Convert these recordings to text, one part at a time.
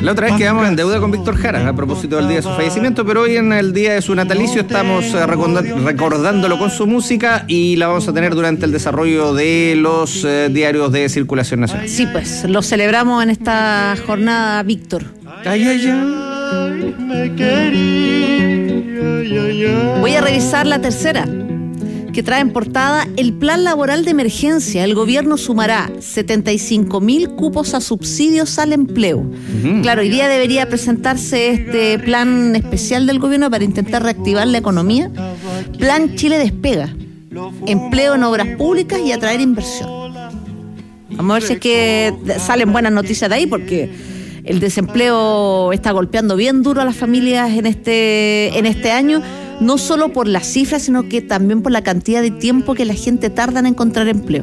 La otra vez quedamos en deuda con Víctor Jara a propósito del día de su fallecimiento, pero hoy en el día de su natalicio estamos recordándolo con su música y la vamos a tener durante el desarrollo de los diarios de circulación nacional. Sí, pues lo celebramos en esta jornada, Víctor. Ay, ay, ay. Voy a revisar la tercera, que trae en portada el plan laboral de emergencia. El gobierno sumará 75.000 cupos a subsidios al empleo. Claro, hoy día debería presentarse este plan especial del gobierno para intentar reactivar la economía. Plan Chile Despega. Empleo en obras públicas y atraer inversión. Vamos a ver si es que salen buenas noticias de ahí, porque el desempleo está golpeando bien duro a las familias en este año, no solo por las cifras, sino que también por la cantidad de tiempo que la gente tarda en encontrar empleo.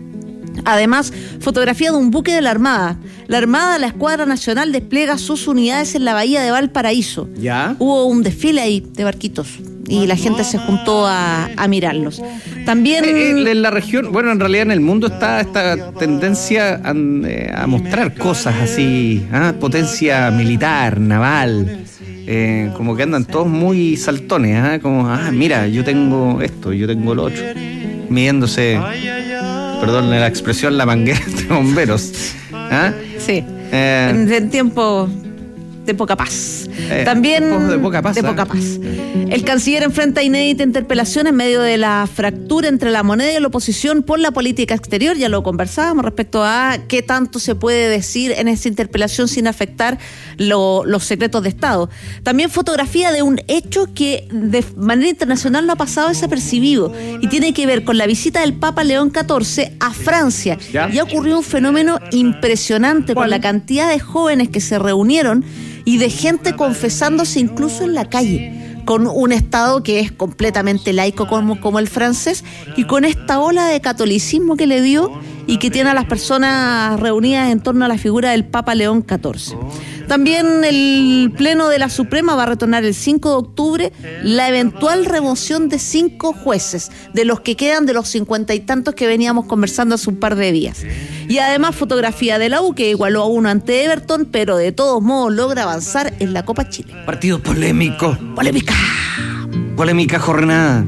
Además, fotografía de un buque de la Armada. La Armada, la Escuadra Nacional, despliega sus unidades en la bahía de Valparaíso. ¿Ya? Hubo un desfile ahí de barquitos y la gente se juntó a mirarlos. También en la región, bueno, en realidad en el mundo está esta tendencia a mostrar cosas así, potencia militar, naval, como que andan todos muy saltones, como, mira, yo tengo esto, yo tengo lo otro, midiéndose, perdón la expresión, la manguera de bomberos. Sí, en tiempo de poca paz. También de poca paz. El canciller enfrenta inédita interpelación en medio de la fractura entre la moneda y la oposición por la política exterior. Ya lo conversábamos respecto a qué tanto se puede decir en esa interpelación sin afectar los secretos de Estado. También fotografía de un hecho que de manera internacional no ha pasado desapercibido y tiene que ver con la visita del Papa León XIV a Francia. Ya ocurrió un fenómeno impresionante con la cantidad de jóvenes que se reunieron y de gente confesándose incluso en la calle, con un Estado que es completamente laico como el francés, y con esta ola de catolicismo que le dio y que tiene a las personas reunidas en torno a la figura del Papa León XIV. También el Pleno de la Suprema va a retornar el 5 de octubre la eventual remoción de 5 jueces, de los que quedan de los 50 y tantos que veníamos conversando hace un par de días. Y además fotografía de la U, que igualó a 1 ante Everton, pero de todos modos logra avanzar en la Copa Chile. Partido polémico. Polémica jornada.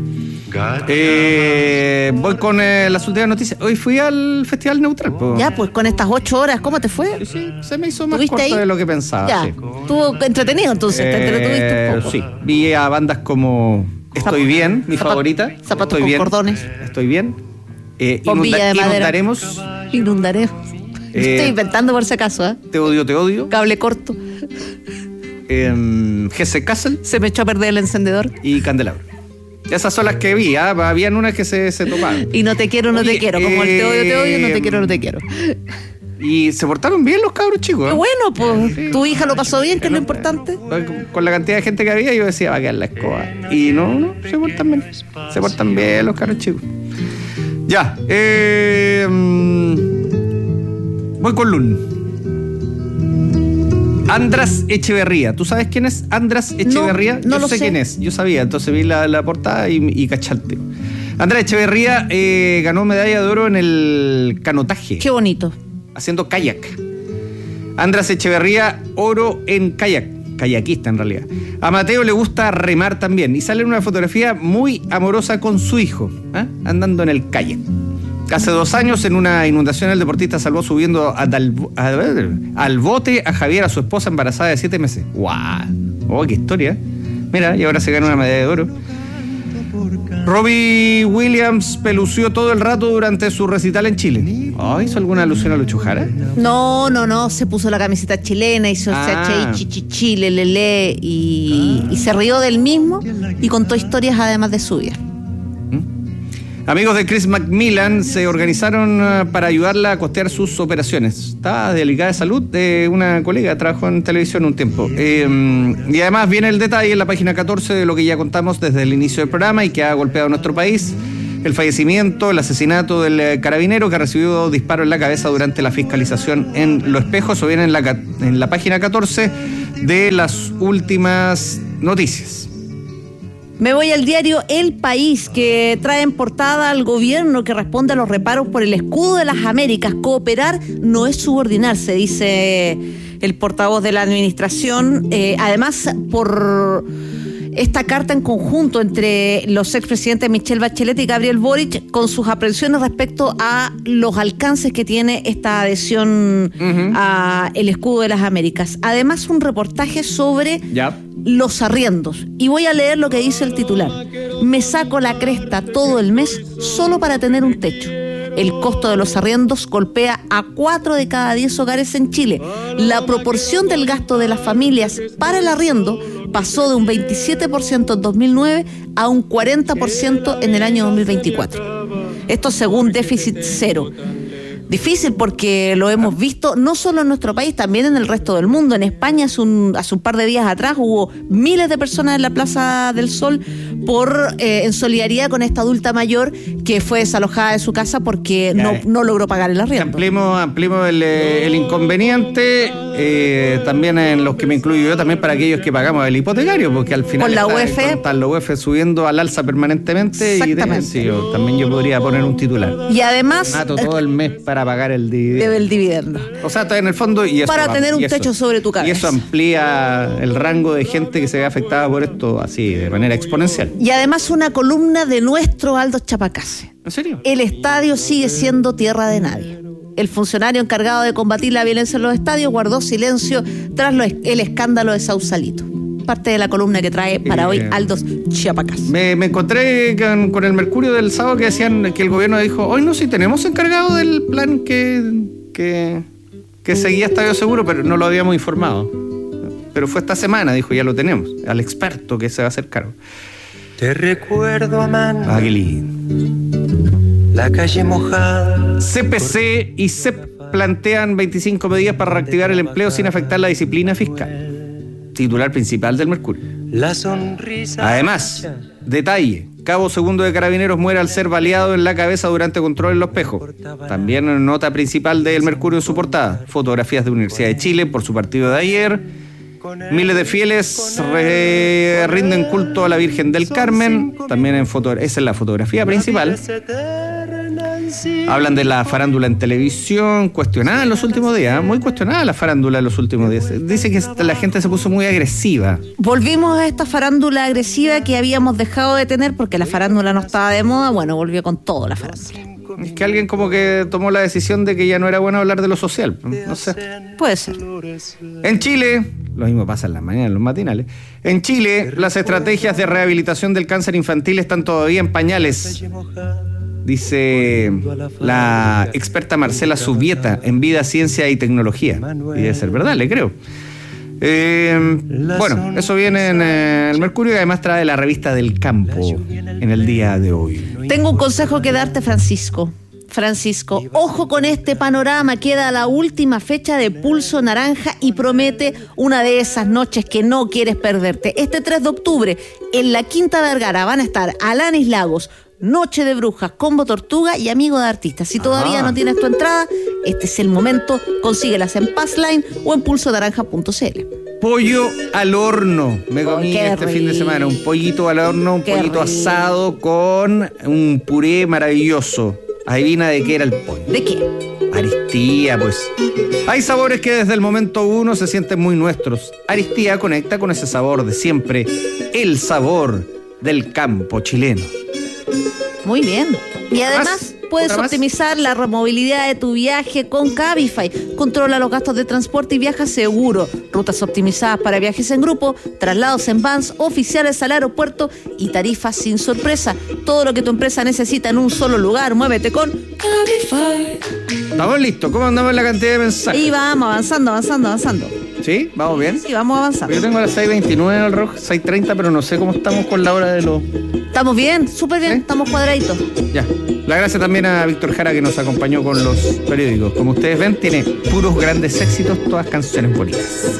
Voy con las últimas noticias. Hoy fui al Festival Neutral. Ya, pues con estas 8 horas, ¿cómo te fue? Sí, se me hizo más corto de lo que pensaba. Ya, estuvo entretenido entonces, te entretuviste un poco. Sí, vi a bandas como Estoy Bien, mi favorita. Zapatos Estoy con bien, cordones. Estoy Bien. Bombilla de madera. Inundaremos. Estoy inventando por si acaso, Te odio. Cable corto. Jesse Castle. Se me echó a perder el encendedor. Y Candelabro. Esas son las que vi, habían unas que se tomaban. Y no te quiero, te quiero. Como el te odio, no te quiero. Y se portaron bien los cabros chicos. Qué bueno, pues. Sí. Tu hija lo pasó bien, que es lo importante. Con la cantidad de gente que había, yo decía, va a quedar la escoba. Y no, se portan bien. Se portan bien los cabros chicos. Ya. Voy con Lun. András Echeverría. ¿Tú sabes quién es András Echeverría? No yo sé quién es. Yo sabía, entonces vi la portada y cachaste. András Echeverría ganó medalla de oro en el canotaje. Qué bonito. Haciendo kayak. András Echeverría, oro en kayak. Kayakista en realidad. A Mateo le gusta remar también. Y sale en una fotografía muy amorosa con su hijo, andando en el kayak. Hace 2 años, en una inundación, el deportista salvó subiendo al bote a Javier, a su esposa embarazada de 7 meses. ¡Guau! ¡Oh, qué historia! Mira, y ahora se gana una medalla de oro. Robbie Williams pelució todo el rato durante su recital en Chile. ¿Hizo alguna alusión a Lucho Jara? No, se puso la camiseta chilena, hizo Chile, lele, y se rió del mismo y contó historias además de su vida. Amigos de Chris McMillan se organizaron para ayudarla a costear sus operaciones. Estaba delicada de salud de una colega, trabajó en televisión un tiempo. Y además viene el detalle en la página 14 de lo que ya contamos desde el inicio del programa y que ha golpeado a nuestro país. El fallecimiento, el asesinato del carabinero que recibió disparo en la cabeza durante la fiscalización en Lo Espejo. Eso viene en la página 14 de las últimas noticias. Me voy al diario El País, que trae en portada al gobierno que responde a los reparos por el escudo de las Américas. Cooperar no es subordinarse, dice el portavoz de la administración. Además, por esta carta en conjunto entre los expresidentes Michelle Bachelet y Gabriel Boric, con sus aprehensiones respecto a los alcances que tiene esta adhesión a el escudo de las Américas. Además, un reportaje sobre los arriendos. Y voy a leer lo que dice el titular. Me saco la cresta todo el mes solo para tener un techo. El costo de los arriendos golpea a 4 de cada 10 hogares en Chile. La proporción del gasto de las familias para el arriendo pasó de un 27% en 2009 a un 40% en el año 2024. Esto según Déficit Cero. Difícil porque lo hemos visto no solo en nuestro país, también en el resto del mundo. En España hace un par de días atrás hubo miles de personas en la Plaza del Sol en solidaridad con esta adulta mayor que fue desalojada de su casa porque no logró pagar el arriendo. Ampliemos el inconveniente, también en los que me incluyo yo, también para aquellos que pagamos el hipotecario, porque al final está la UEF subiendo al alza permanentemente. Y también yo podría poner un titular. Y además mato todo el mes para pagar el dividendo. O sea, está en el fondo y eso para tener un techo sobre tu cabeza. Y eso amplía el rango de gente que se ve afectada por esto así de manera exponencial. Y además una columna de nuestro Aldo Chapacase. ¿En serio? El estadio sigue siendo tierra de nadie. El funcionario encargado de combatir la violencia en los estadios guardó silencio tras el escándalo de Sausalito. Parte de la columna que trae para hoy Aldo Chapacase. Me encontré con el Mercurio del sábado que decían que el gobierno dijo, hoy no, si tenemos encargado del plan que seguía Estadio Seguro, pero no lo habíamos informado. Pero fue esta semana, dijo, ya lo tenemos, al experto que se va a hacer cargo. Te recuerdo, Amanda. Qué lindo. La calle mojada. CPC y CEP plantean 25 medidas para reactivar el empleo sin afectar la disciplina fiscal. Titular principal del Mercurio. La sonrisa. Además, detalle, cabo segundo de Carabineros muere al ser baleado en la cabeza durante control en Los Pejos. También nota principal del Mercurio en su portada. Fotografías de Universidad de Chile por su partido de ayer. Miles de fieles rinden culto a la Virgen del Carmen. También esa es la fotografía principal. Hablan de la farándula en televisión, cuestionada en los últimos días, muy cuestionada la farándula en los últimos días. Dice que la gente se puso muy agresiva. Volvimos a esta farándula agresiva que habíamos dejado de tener porque la farándula no estaba de moda. Bueno, volvió con todo la farándula. Es que alguien como que tomó la decisión de que ya no era bueno hablar de lo social. No sé. Puede ser. En Chile, lo mismo pasa en las mañanas, en los matinales. En Chile, las estrategias de rehabilitación del cáncer infantil están todavía en pañales. Dice la experta Marcela Subieta en Vida, Ciencia y Tecnología. Y debe ser verdad, le creo. Bueno, eso viene en el Mercurio y además trae la revista del campo en el día de hoy. Tengo un consejo que darte, Francisco, ojo con este panorama. Queda la última fecha de Pulso Naranja y promete una de esas noches que no quieres perderte. Este 3 de octubre en la Quinta Vergara van a estar Alanis Lagos, Noche de Brujas, Combo Tortuga y Amigo de Artistas. Si todavía no tienes tu entrada, este es el momento. Consíguelas en Passline o en pulsonaranja.cl. Pollo al horno. Me comí este fin de semana un pollito al horno, un pollito asado con un puré maravilloso. Adivina de qué era el pollo. ¿De qué? Aristía, pues. Hay sabores que desde el momento uno se sienten muy nuestros. Aristía conecta con ese sabor de siempre, el sabor del campo chileno. Muy bien. Y además puedes optimizar la movilidad de tu viaje con Cabify. Controla los gastos de transporte y viaja seguro. Rutas optimizadas para viajes en grupo, traslados en vans, oficiales al aeropuerto y tarifas sin sorpresa. Todo lo que tu empresa necesita en un solo lugar. Muévete con Cabify. Estamos listos. ¿Cómo andamos en la cantidad de mensajes? Y vamos avanzando. ¿Sí? ¿Vamos bien? Sí, vamos avanzando. Yo tengo las 6:29 en el reloj, 6:30, pero no sé cómo estamos con la hora de los... Estamos bien, súper bien, estamos cuadraditos. Ya. La gracia también a Víctor Jara que nos acompañó con los periódicos. Como ustedes ven, tiene puros grandes éxitos, todas canciones bonitas.